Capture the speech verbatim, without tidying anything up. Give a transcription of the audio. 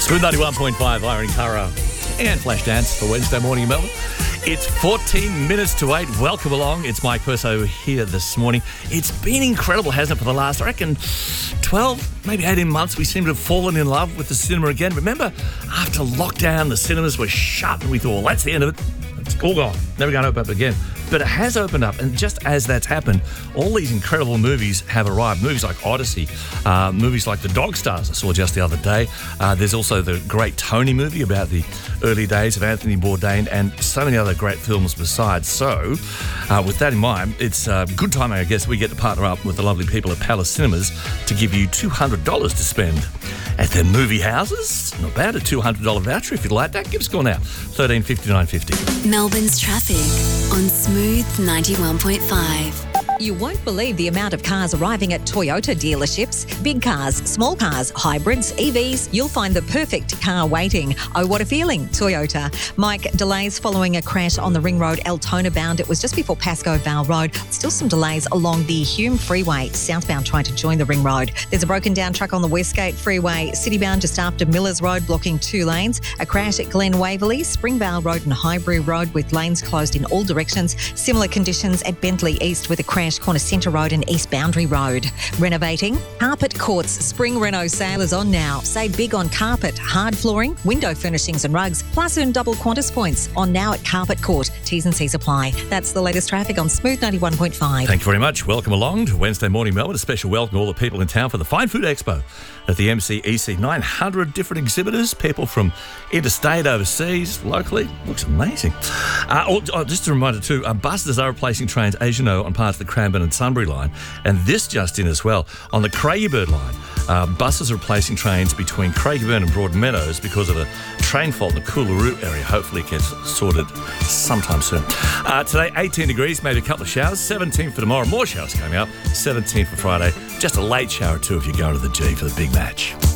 Smooth ninety-one point five, Irene Cara and Flashdance for Wednesday morning in Melbourne. It's fourteen minutes to eight. Welcome along. It's Mike Perso here this morning. It's been incredible, hasn't it, for the last, I reckon, twelve, maybe eighteen months. We seem to have fallen in love with the cinema again. Remember, after lockdown, the cinemas were shut and we thought, well, that's the end of it. It's all gone. Never going to open up again. But it has opened up, and just as that's happened, all these incredible movies have arrived. Movies like Odyssey, uh, movies like The Dog Stars I saw just the other day. Uh, there's also the great Tony movie about the early days of Anthony Bourdain, and so many other great films besides. So, uh, with that in mind, it's a good time, I guess, we get to partner up with the lovely people at Palace Cinemas to give you two hundred dollars to spend at their movie houses. Not bad, a two hundred dollars voucher if you'd like that. Give us a call now, thirteen fifty-nine fifty. Melbourne's traffic on Smooth ninety-one point five. You won't believe the amount of cars arriving at Toyota dealerships. Big cars, small cars, hybrids, E Vs. You'll find the perfect car waiting. Oh, what a feeling, Toyota. Mike, delays following a crash on the Ring Road Altona bound. It was just before Pascoe Vale Road. Still some delays along the Hume Freeway, southbound trying to join the Ring Road. There's a broken down truck on the Westgate Freeway, citybound just after Millers Road, blocking two lanes. A crash at Glen Waverley, Springvale Road and Highbury Road with lanes closed in all directions. Similar conditions at Bentley East with a crash corner Centre Road and East Boundary Road. Renovating? Carpet Court's Spring Reno sale is on now. Save big on carpet, hard flooring, window furnishings and rugs, plus earn double Qantas points on now at Carpet Court. T's and C's apply. That's the latest traffic on Smooth ninety-one point five. Thank you very much. Welcome along to Wednesday morning Melbourne. A special welcome to all the people in town for the Fine Food Expo at the M C E C. nine hundred different exhibitors, people from interstate, overseas, locally. Looks amazing. Uh, oh, oh, just a reminder too, uh, buses are replacing trains, as you know, on parts of the Cranbourne and Sunbury line, and this just in as well on the Craigieburn line. Uh, buses are replacing trains between Craigieburn and Broadmeadows because of a train fault in the Coolaroo area. Hopefully it gets sorted sometime soon. Uh, today, eighteen degrees, maybe a couple of showers. seventeen for tomorrow, more showers coming up. seventeen for Friday. Just a late shower too if you're going to the G for the big match.